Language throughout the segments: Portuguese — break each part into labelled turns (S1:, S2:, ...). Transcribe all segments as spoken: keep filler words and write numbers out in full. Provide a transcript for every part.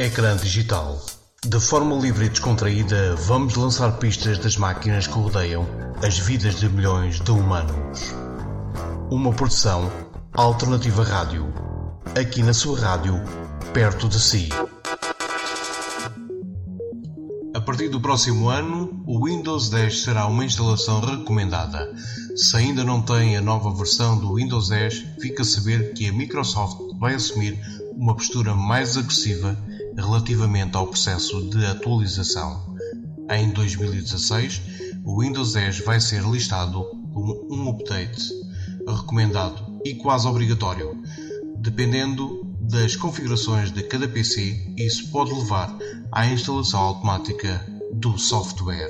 S1: Ecrã digital. De forma livre e descontraída, vamos lançar pistas das máquinas que rodeiam as vidas de milhões de humanos. Uma produção Alternativa Rádio. Aqui na sua rádio, perto de si. A partir do próximo ano, o Windows dez será uma instalação recomendada. Se ainda não tem a nova versão do Windows dez, fica a saber que a Microsoft vai assumir uma postura mais agressiva relativamente ao processo de atualização. Em dois mil e dezasseis, o Windows dez vai ser listado como um update recomendado e quase obrigatório. Dependendo das configurações de cada P C, isso pode levar à instalação automática do software.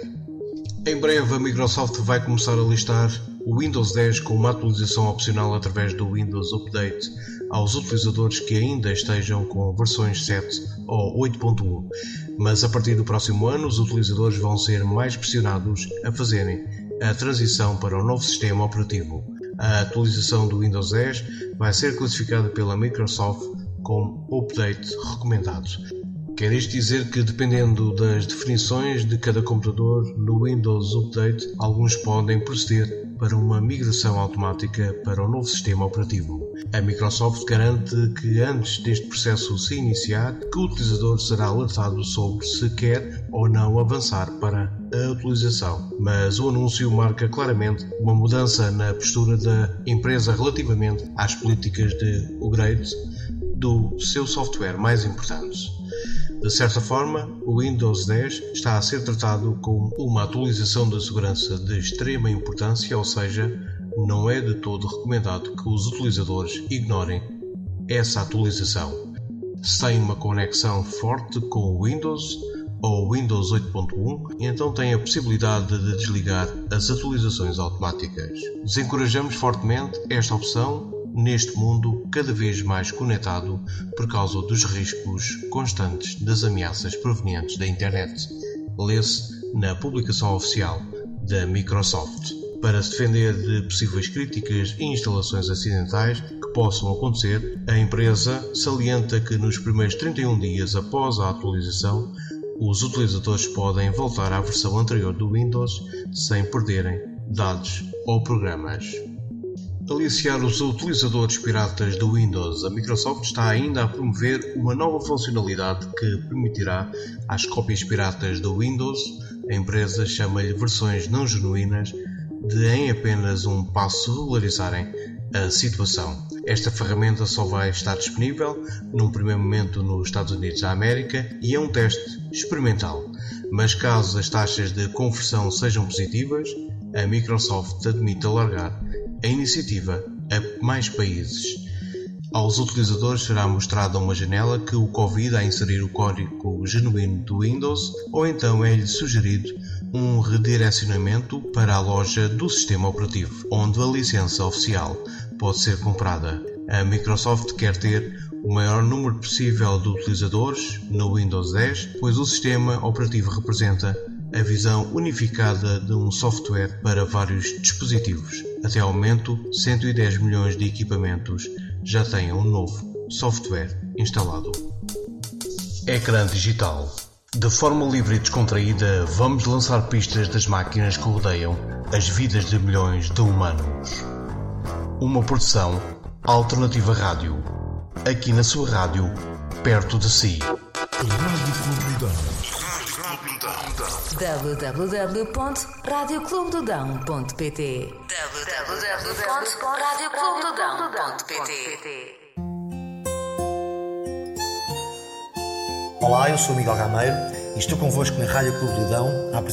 S1: Em breve, a Microsoft vai começar a listar o Windows dez com uma atualização opcional através do Windows Update aos utilizadores que ainda estejam com versões sete ou oito ponto um, mas a partir do próximo ano os utilizadores vão ser mais pressionados a fazerem a transição para o novo sistema operativo. A atualização do Windows dez vai ser classificada pela Microsoft como Update recomendado. Quer isto dizer que, dependendo das definições de cada computador no Windows Update, alguns podem proceder para uma migração automática para o novo sistema operativo. A Microsoft garante que, antes deste processo se iniciar, que o utilizador será alertado sobre se quer ou não avançar para a atualização. Mas o anúncio marca claramente uma mudança na postura da empresa relativamente às políticas de upgrade do seu software mais importante. De certa forma, o Windows dez está a ser tratado como uma atualização de segurança de extrema importância, ou seja, não é de todo recomendado que os utilizadores ignorem essa atualização. Se tem uma conexão forte com o Windows ou Windows oito ponto um, então tem a possibilidade de desligar as atualizações automáticas. Desencorajamos fortemente esta opção neste mundo cada vez mais conectado por causa dos riscos constantes das ameaças provenientes da internet. Lê-se na publicação oficial da Microsoft. Para se defender de possíveis críticas e instalações acidentais que possam acontecer, a empresa salienta que nos primeiros trinta e um dias após a atualização, os utilizadores podem voltar à versão anterior do Windows sem perderem dados ou programas. Aliciar os utilizadores piratas do Windows, a Microsoft está ainda a promover uma nova funcionalidade que permitirá às cópias piratas do Windows, a empresa chama-lhe versões não genuínas, de em apenas um passo regularizarem a situação. Esta ferramenta só vai estar disponível num primeiro momento nos Estados Unidos da América e é um teste experimental, mas caso as taxas de conversão sejam positivas, a Microsoft admite alargar a iniciativa a mais países. Aos utilizadores será mostrada uma janela que o convida a inserir o código genuíno do Windows ou então é-lhe sugerido um redirecionamento para a loja do sistema operativo, onde a licença oficial pode ser comprada. A Microsoft quer ter o maior número possível de utilizadores no Windows dez, pois o sistema operativo representa a visão unificada de um software para vários dispositivos. Até ao momento, cento e dez milhões de equipamentos já têm um novo software instalado. Ecrã digital. De forma livre e descontraída, vamos lançar pistas das máquinas que rodeiam as vidas de milhões de humanos. Uma produção Alternativa Rádio. Aqui na sua rádio, perto de si.
S2: w w w ponto rádio clube do dão ponto p t w w w ponto rádio clube do dão ponto p t.
S3: Olá, eu sou Miguel Gameiro e estou convosco na Rádio Clube do Dão a